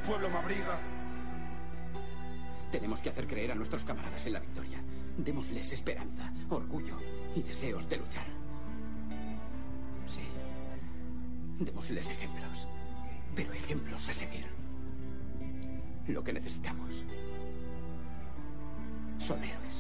pueblo me abriga. Tenemos que hacer creer a nuestros camaradas en la victoria. Démosles esperanza, orgullo y deseos de luchar. Sí. Démosles ejemplos. Pero ejemplos a seguir. Lo que necesitamos son héroes.